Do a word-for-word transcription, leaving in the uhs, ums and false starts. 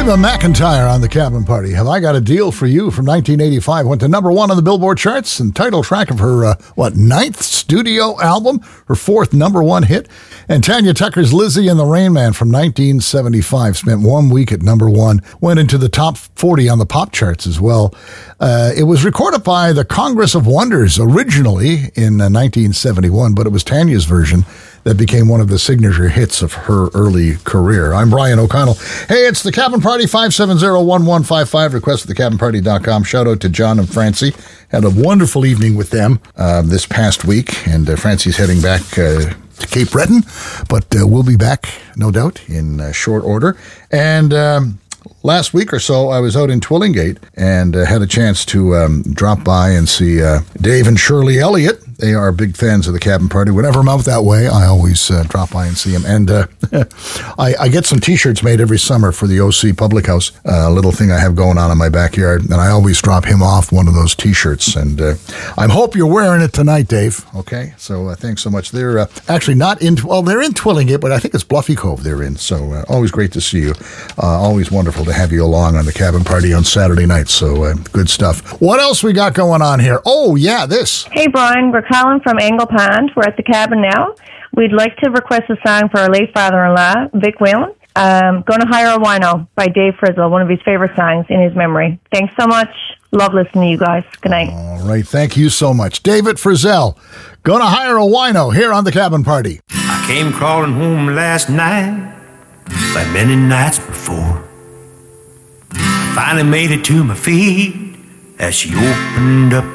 Reba McEntire on the Cabin Party. Have I Got a Deal for You from nineteen eighty-five. Went to number one on the Billboard charts and title track of her, uh, what, ninth studio album, her fourth number one hit. And Tanya Tucker's Lizzie and the Rain Man from nineteen seventy-five spent one week at number one, went into the top forty on the pop charts as well. Uh, it was recorded by the Congress of Wonders originally in uh, nineteen seventy-one, but it was Tanya's version that became one of the signature hits of her early career. I'm Brian O'Connell. Hey, it's the Cabin Party, five seven zero, one one five five. Request at the cabin party dot com. Shout out to John and Francie. Had a wonderful evening with them uh, this past week, and uh, Francie's heading back uh, to Cape Breton, but uh, we'll be back, no doubt, in uh, short order. And um, last week or so, I was out in Twillingate and uh, had a chance to um, drop by and see uh, Dave and Shirley Elliott. They are big fans of the Cabin Party. Whenever I'm out that way, I always uh, drop by and see them. And uh, I, I get some T-shirts made every summer for the O C Public House, a uh, little thing I have going on in my backyard. And I always drop him off one of those T-shirts. And uh, I hope you're wearing it tonight, Dave. Okay? So uh, thanks so much. They're uh, actually not in, well, they're in Twillingate, but I think it's Bluffy Cove they're in. So uh, always great to see you. Uh, always wonderful to have you along on the Cabin Party on Saturday nights. So uh, good stuff. What else we got going on here? Oh, yeah, this. Hey, Brian. We're Colin from Angle Pond. We're at the cabin now. We'd like to request a song for our late father-in-law, Vic Whalen. Um, Gonna Hire a Wino by Dave Frizzle, one of his favorite songs in his memory. Thanks so much. Love listening to you guys. Good night. All right. Thank you so much. David Frizzell, Gonna Hire a Wino here on the Cabin Party. I came crawling home last night, like many nights before. I finally made it to my feet as she opened up